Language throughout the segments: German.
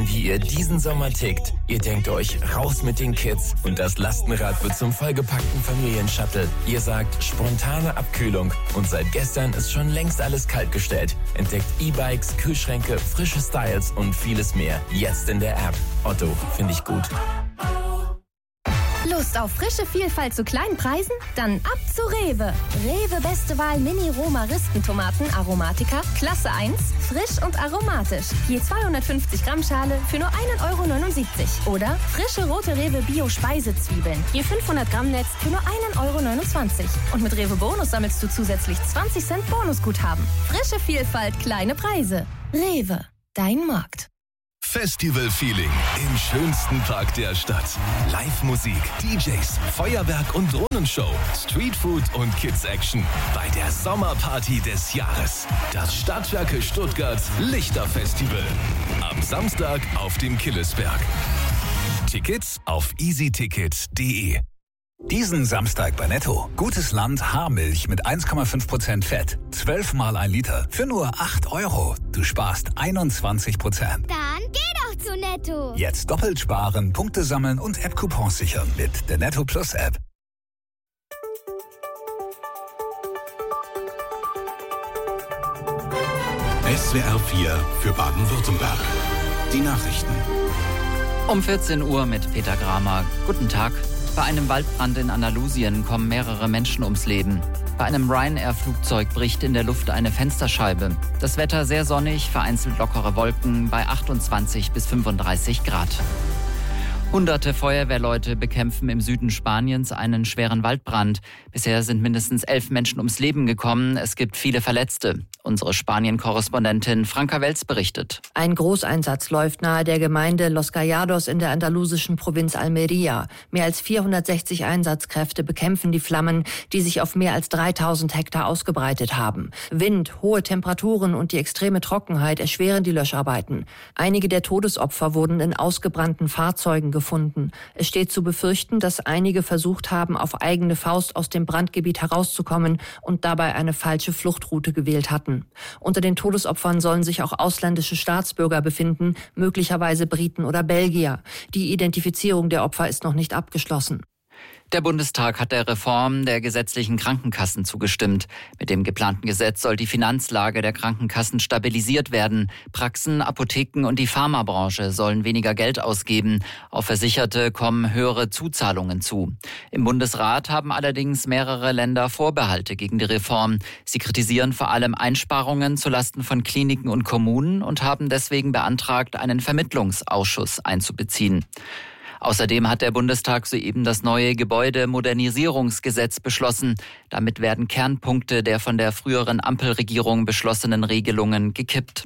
wissen, wie ihr diesen Sommer tickt. Ihr denkt euch, raus mit den Kids und das Lastenrad wird zum vollgepackten Familienshuttle. Ihr sagt, spontane Abkühlung und seit gestern ist schon längst alles kaltgestellt. Entdeckt E-Bikes, Kühlschränke, frische Styles und vieles mehr. Jetzt in der App. Otto, finde ich gut. Lust auf frische Vielfalt zu kleinen Preisen? Dann ab zu Rewe. Rewe Beste Wahl Mini-Roma-Rispentomaten Aromatica, Klasse 1, frisch und aromatisch. Je 250 Gramm Schale für nur 1,79 €. Oder frische rote Rewe Bio-Speisezwiebeln. Je 500 Gramm Netz für nur 1,29 €. Und mit Rewe Bonus sammelst du zusätzlich 20 Cent Bonusguthaben. Frische Vielfalt, kleine Preise. Rewe, dein Markt. Festival-Feeling im schönsten Park der Stadt. Live-Musik, DJs, Feuerwerk und Drohnenshow, Streetfood und Kids-Action bei der Sommerparty des Jahres. Das Stadtwerke Stuttgart Lichterfestival. Am Samstag auf dem Killesberg. Tickets auf easyticket.de. Diesen Samstag bei Netto. Gutes Land Haarmilch mit 1,5% Fett. 12 mal 1 Liter für nur 8 €. Du sparst 21%. Dann geh doch zu Netto. Jetzt doppelt sparen, Punkte sammeln und App-Coupons sichern mit der Netto Plus App. SWR 4 für Baden-Württemberg. Die Nachrichten. Um 14 Uhr mit Peter Gramer. Guten Tag. Bei einem Waldbrand in Andalusien kommen mehrere Menschen ums Leben. Bei einem Ryanair-Flugzeug bricht in der Luft eine Fensterscheibe. Das Wetter sehr sonnig, vereinzelt lockere Wolken bei 28 bis 35 Grad. Hunderte Feuerwehrleute bekämpfen im Süden Spaniens einen schweren Waldbrand. Bisher sind mindestens 11 Menschen ums Leben gekommen. Es gibt viele Verletzte. Unsere Spanien-Korrespondentin Franka Welz berichtet. Ein Großeinsatz läuft nahe der Gemeinde Los Callados in der andalusischen Provinz Almería. Mehr als 460 Einsatzkräfte bekämpfen die Flammen, die sich auf mehr als 3000 Hektar ausgebreitet haben. Wind, hohe Temperaturen und die extreme Trockenheit erschweren die Löscharbeiten. Einige der Todesopfer wurden in ausgebrannten Fahrzeugen gefunden. Es steht zu befürchten, dass einige versucht haben, auf eigene Faust aus dem Brandgebiet herauszukommen und dabei eine falsche Fluchtroute gewählt hatten. Unter den Todesopfern sollen sich auch ausländische Staatsbürger befinden, möglicherweise Briten oder Belgier. Die Identifizierung der Opfer ist noch nicht abgeschlossen. Der Bundestag hat der Reform der gesetzlichen Krankenkassen zugestimmt. Mit dem geplanten Gesetz soll die Finanzlage der Krankenkassen stabilisiert werden. Praxen, Apotheken und die Pharmabranche sollen weniger Geld ausgeben. Auf Versicherte kommen höhere Zuzahlungen zu. Im Bundesrat haben allerdings mehrere Länder Vorbehalte gegen die Reform. Sie kritisieren vor allem Einsparungen zulasten von Kliniken und Kommunen und haben deswegen beantragt, einen Vermittlungsausschuss einzubeziehen. Außerdem hat der Bundestag soeben das neue Gebäudemodernisierungsgesetz beschlossen. Damit werden Kernpunkte der von der früheren Ampelregierung beschlossenen Regelungen gekippt.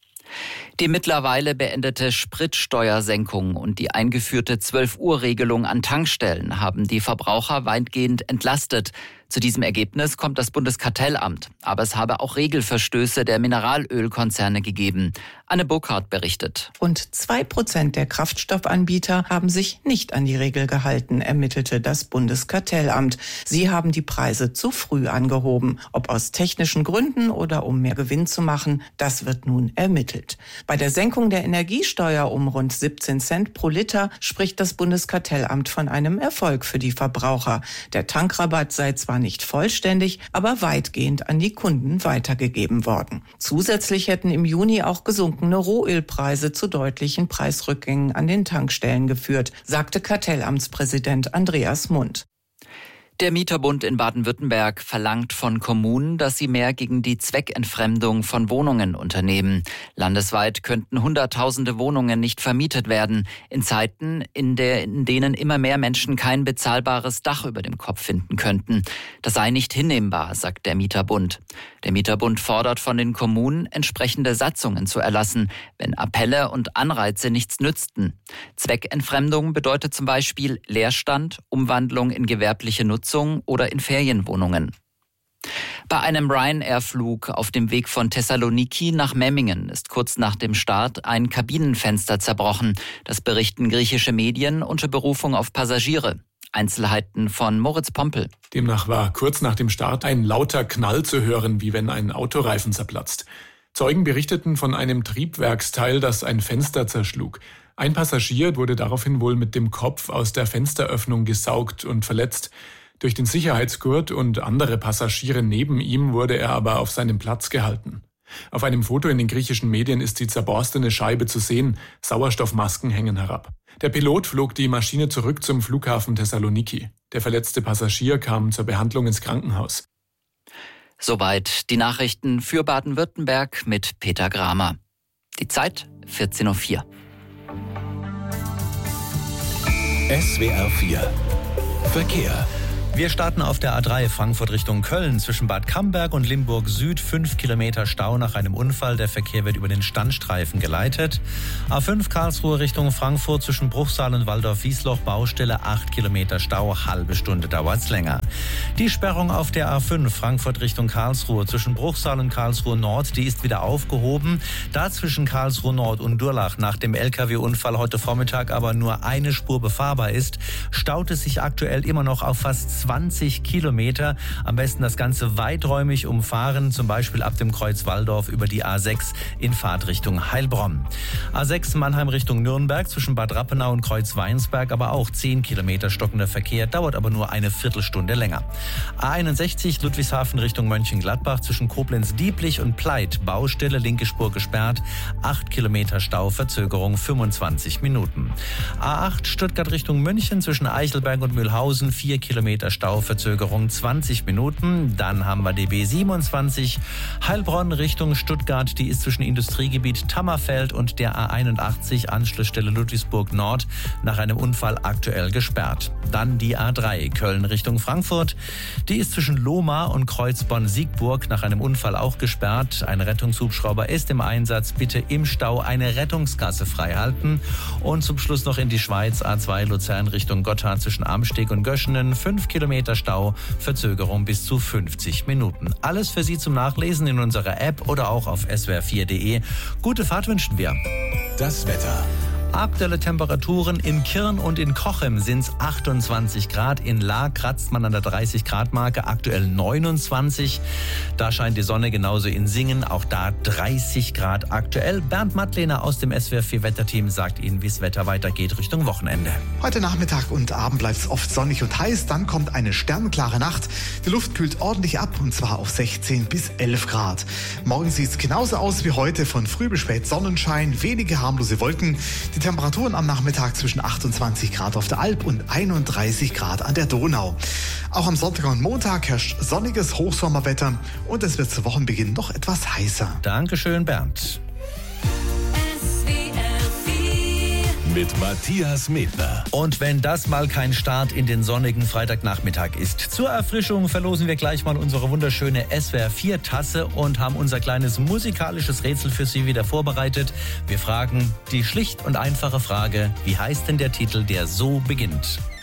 Die mittlerweile beendete Spritsteuersenkung und die eingeführte 12-Uhr-Regelung an Tankstellen haben die Verbraucher weitgehend entlastet. Zu diesem Ergebnis kommt das Bundeskartellamt. Aber es habe auch Regelverstöße der Mineralölkonzerne gegeben. Anne Burkhardt berichtet. Rund 2% der Kraftstoffanbieter haben sich nicht an die Regel gehalten, ermittelte das Bundeskartellamt. Sie haben die Preise zu früh angehoben. Ob aus technischen Gründen oder um mehr Gewinn zu machen, das wird nun ermittelt. Bei der Senkung der Energiesteuer um rund 17 Cent pro Liter spricht das Bundeskartellamt von einem Erfolg für die Verbraucher. Der Tankrabatt sei zwar nicht vollständig, aber weitgehend an die Kunden weitergegeben worden. Zusätzlich hätten im Juni auch gesunkene Rohölpreise zu deutlichen Preisrückgängen an den Tankstellen geführt, sagte Kartellamtspräsident Andreas Mund. Der Mieterbund in Baden-Württemberg verlangt von Kommunen, dass sie mehr gegen die Zweckentfremdung von Wohnungen unternehmen. Landesweit könnten Hunderttausende Wohnungen nicht vermietet werden, in Zeiten, in denen immer mehr Menschen kein bezahlbares Dach über dem Kopf finden könnten. Das sei nicht hinnehmbar, sagt der Mieterbund. Der Mieterbund fordert von den Kommunen, entsprechende Satzungen zu erlassen, wenn Appelle und Anreize nichts nützten. Zweckentfremdung bedeutet zum Beispiel Leerstand, Umwandlung in gewerbliche Nutzung oder in Ferienwohnungen. Bei einem Ryanair-Flug auf dem Weg von Thessaloniki nach Memmingen ist kurz nach dem Start ein Kabinenfenster zerbrochen. Das berichten griechische Medien unter Berufung auf Passagiere. Einzelheiten von Moritz Pompel. Demnach war kurz nach dem Start ein lauter Knall zu hören, wie wenn ein Autoreifen zerplatzt. Zeugen berichteten von einem Triebwerksteil, das ein Fenster zerschlug. Ein Passagier wurde daraufhin wohl mit dem Kopf aus der Fensteröffnung gesaugt und verletzt. Durch den Sicherheitsgurt und andere Passagiere neben ihm wurde er aber auf seinem Platz gehalten. Auf einem Foto in den griechischen Medien ist die zerborstene Scheibe zu sehen. Sauerstoffmasken hängen herab. Der Pilot flog die Maschine zurück zum Flughafen Thessaloniki. Der verletzte Passagier kam zur Behandlung ins Krankenhaus. Soweit die Nachrichten für Baden-Württemberg mit Peter Gramer. Die Zeit 14:04 Uhr. SWR 4 Verkehr. Wir starten auf der A3 Frankfurt Richtung Köln. Zwischen Bad Camberg und Limburg Süd 5 Kilometer Stau nach einem Unfall. Der Verkehr wird über den Standstreifen geleitet. A5 Karlsruhe Richtung Frankfurt zwischen Bruchsal und Waldorf-Wiesloch Baustelle 8 Kilometer Stau. Halbe Stunde dauert's länger. Die Sperrung auf der A5 Frankfurt Richtung Karlsruhe zwischen Bruchsal und Karlsruhe Nord, die ist wieder aufgehoben. Da zwischen Karlsruhe Nord und Durlach nach dem LKW-Unfall heute Vormittag aber nur eine Spur befahrbar ist, staut es sich aktuell immer noch auf fast 20 Kilometer. Am besten das Ganze weiträumig umfahren, zum Beispiel ab dem Kreuz Walldorf über die A6 in Fahrtrichtung Heilbronn. A6 Mannheim Richtung Nürnberg zwischen Bad Rappenau und Kreuz Weinsberg, aber auch 10 Kilometer stockender Verkehr, dauert aber nur eine Viertelstunde länger. A61 Ludwigshafen Richtung Mönchengladbach zwischen Koblenz-Dieblich und Pleit, Baustelle, linke Spur gesperrt, 8 Kilometer Stau, Verzögerung 25 Minuten. A8 Stuttgart Richtung München zwischen Eichelberg und Mühlhausen, 4 Kilometer Stauverzögerung 20 Minuten. Dann haben wir die B27 Heilbronn Richtung Stuttgart. Die ist zwischen Industriegebiet Tammerfeld und der A81 Anschlussstelle Ludwigsburg Nord nach einem Unfall aktuell gesperrt. Dann die A3 Köln Richtung Frankfurt. Die ist zwischen Lohmar und Kreuzborn-Siegburg nach einem Unfall auch gesperrt. Ein Rettungshubschrauber ist im Einsatz. Bitte im Stau eine Rettungsgasse freihalten. Und zum Schluss noch in die Schweiz. A2 Luzern Richtung Gotthard zwischen Amsteg und Göschenen. 5 Kilometer Stau, Verzögerung bis zu 50 Minuten. Alles für Sie zum Nachlesen in unserer App oder auch auf swr4.de. Gute Fahrt wünschen wir. Das Wetter. Aktuelle Temperaturen in Kirn und in Cochem sind es 28 Grad. In Lahr kratzt man an der 30-Grad-Marke, aktuell 29. Da scheint die Sonne, genauso in Singen, auch da 30 Grad aktuell. Bernd Mattlehner aus dem SWR4-Wetterteam sagt Ihnen, wie das Wetter weitergeht Richtung Wochenende. Heute Nachmittag und Abend bleibt es oft sonnig und heiß. Dann kommt eine sternklare Nacht. Die Luft kühlt ordentlich ab und zwar auf 16 bis 11 Grad. Morgen sieht es genauso aus wie heute. Von früh bis spät Sonnenschein, wenige harmlose Wolken. Die Temperaturen am Nachmittag zwischen 28 Grad auf der Alp und 31 Grad an der Donau. Auch am Sonntag und Montag herrscht sonniges Hochsommerwetter und es wird zu Wochenbeginn noch etwas heißer. Dankeschön, Bernd. Mit Matthias Medner. Und wenn das mal kein Start in den sonnigen Freitagnachmittag ist. Zur Erfrischung verlosen wir gleich mal unsere wunderschöne SWR4-Tasse und haben unser kleines musikalisches Rätsel für Sie wieder vorbereitet. Wir fragen die schlicht und einfache Frage, wie heißt denn der Titel, der so beginnt?